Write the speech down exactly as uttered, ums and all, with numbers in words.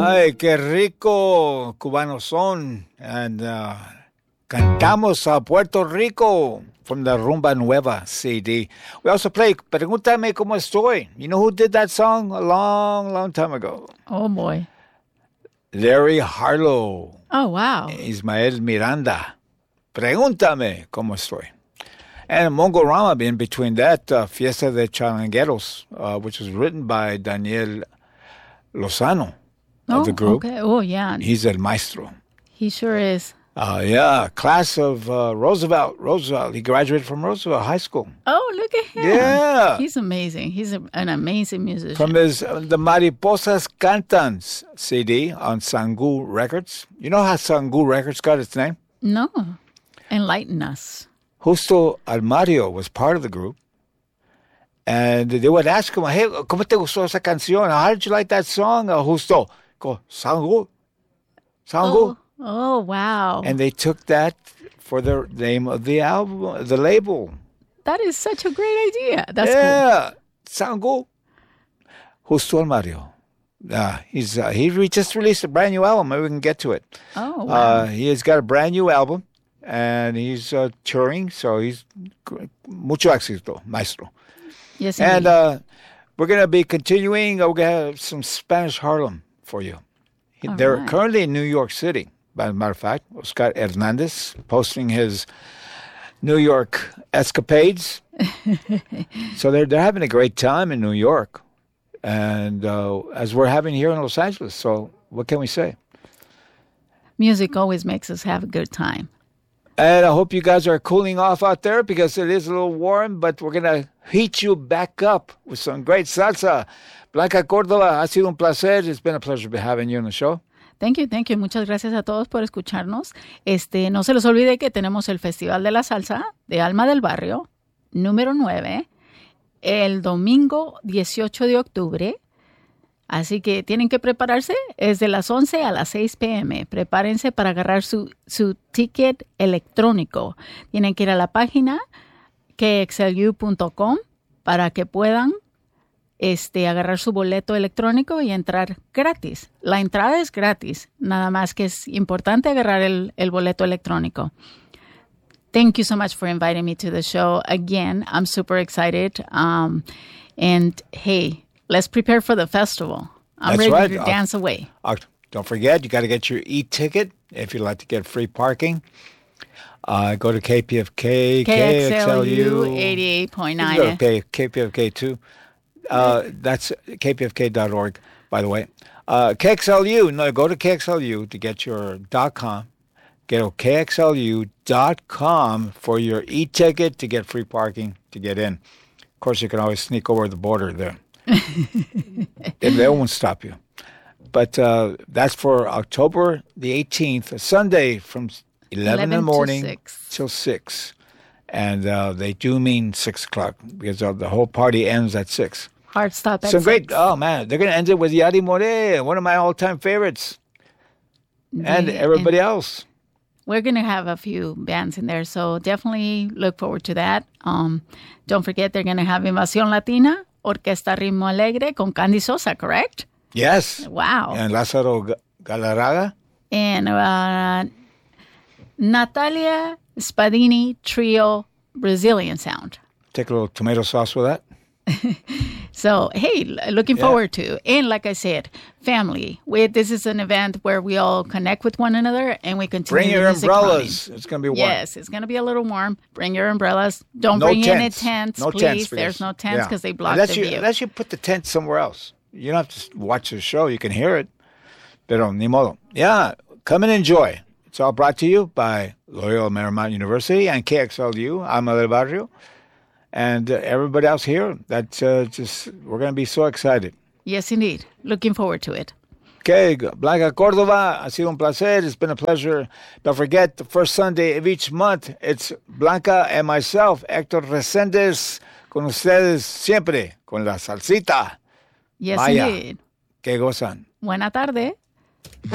Ay, qué rico cubanos son. And uh, cantamos a Puerto Rico from the Rumba Nueva C D. We also play Pregúntame Cómo Estoy. You know who did that song a long, long time ago? Oh, boy. Larry Harlow. Oh, wow. Ismael Miranda. Pregúntame Cómo Estoy. And Mongorama in between that, uh, Fiesta de Charangueros, uh, which was written by Daniel Lozano of oh, the group. Okay. Oh, yeah. He's el maestro. He sure is. Uh, yeah, class of uh, Roosevelt. Roosevelt. He graduated from Roosevelt High School. Oh, look at him. Yeah. He's amazing. He's a, an amazing musician. From his uh, the Mariposas Cantan C D on Sangu Records. You know how Sangu Records got its name? No. Enlighten us. Justo Almario was part of the group. And they would ask him, hey, ¿cómo te gustó esa canción? How did you like that song, uh, Justo? Go, Sangu. Sangu. Oh, oh, wow. And they took that for the name of the album, the label. That is such a great idea. That's yeah. cool. Sangu. Justo Almario. Uh, he's, uh, he re- just released a brand new album. Maybe we can get to it. Oh, wow. Uh, he has got a brand new album. And he's uh, touring, so he's mucho éxito, maestro. Yes, and uh, we're going to be continuing. We're going to have some Spanish Harlem for you. All They're right. currently in New York City, by a matter of fact. Oscar Hernandez posting his New York escapades. So they're they're having a great time in New York, and uh, as we're having here in Los Angeles. So what can we say? Music always makes us have a good time. And I hope you guys are cooling off out there because it is a little warm, but we're going to heat you back up with some great salsa. Blanca Córdoba, ha sido un placer. It's been a pleasure having you on the show. Thank you, thank you. Muchas gracias a todos por escucharnos. Este, no se les olvide que tenemos el Festival de la Salsa de Alma del Barrio, número nueve, el domingo dieciocho de octubre. Así que tienen que prepararse, es de las once a las seis p.m. Prepárense para agarrar su, su ticket electrónico. Tienen que ir a la página k x l u punto com para que puedan este, agarrar su boleto electrónico y entrar gratis. La entrada es gratis, nada más que es importante agarrar el, el boleto electrónico. Thank you so much for inviting me to the show. Again, I'm super excited. Um, and hey, let's prepare for the festival. I'm That's ready right. to Uh, dance away. Uh, don't forget, you got to get your e-ticket if you'd like to get free parking. Uh, go to K P F K, K X L U eighty-eight point nine. Go to K P F K too. Uh, that's k p f k dot org, by the way. Uh, K X L U, no, go to K X L U to get your .com. Get to K X L U dot com for your e-ticket to get free parking to get in. Of course, you can always sneak over the border there. They won't stop you. But uh, that's for October the eighteenth, a Sunday from eleven, in the morning six. till six. And uh, they do mean six o'clock because uh, the whole party ends at six. Hard stop at Some great, six. oh man, they're going to end it with Yadi More, one of my all-time favorites. And The- everybody and else. We're going to have a few bands in there, so definitely look forward to that. Um, don't forget they're going to have Invasión Latina, Orquesta Ritmo Alegre con Candy Sosa, correct? Yes. Wow. And Lázaro G- Galarraga. And uh, Natalia Spadini Trio Brazilian Sound. Take a little tomato sauce with that. So, hey, l- looking Yeah. forward to. And like I said, family. We, this is an event where we all connect with one another and we continue Bring the your music umbrellas. running. It's going to be warm. Yes, it's going to be a little warm. Bring your umbrellas. Don't No bring tents. any tents, No please. tents for There's this. no tents Yeah. because they block unless the you, view. Unless you put the tent somewhere else. You don't have to s- watch the show. You can hear it. Pero ni modo. Yeah, come and enjoy. It's all brought to you by Loyola Marymount University and K X L U, Alma del Barrio, and uh, everybody else here. That uh, just we're going to be so excited. Yes, indeed. Looking forward to it. Okay, Blanca Cordova, ha sido un placer. It's been a pleasure. Don't forget, the first Sunday of each month, it's Blanca and myself, Hector Reséndez, con ustedes siempre, con la salsita. Yes, Vaya. indeed. Que gozan. Buena tarde.